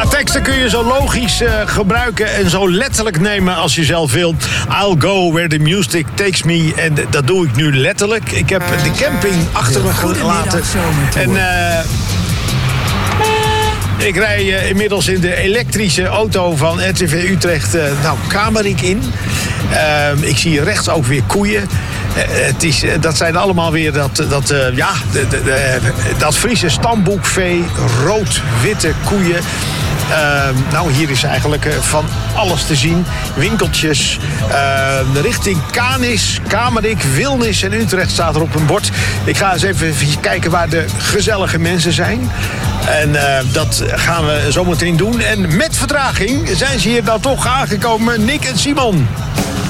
Ja, teksten kun je zo logisch gebruiken en zo letterlijk nemen als je zelf wilt. I'll go where the music takes me. En dat doe ik nu letterlijk. Ik heb de camping achter me gelaten. En ik rij inmiddels in de elektrische auto van RTV Utrecht Kamerik in. Ik zie rechts ook weer koeien. Dat zijn allemaal weer dat Friese stamboekvee, rood-witte koeien. Hier is eigenlijk van alles te zien. Winkeltjes. Richting Kanis, Kamerik, Wilnis en Utrecht staat er op een bord. Ik ga eens even kijken waar de gezellige mensen zijn. En dat gaan we zometeen doen. En met vertraging zijn ze hier nou toch aangekomen. Nick en Simon.